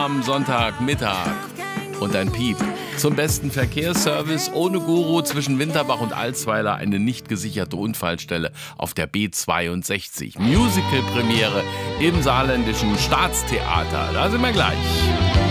Am Sonntagmittag und ein Piep. Zum besten Verkehrsservice ohne Guru zwischen Winterbach und Alsweiler eine nicht gesicherte Unfallstelle auf der B62. Musical-Premiere im Saarländischen Staatstheater. Da sind wir gleich.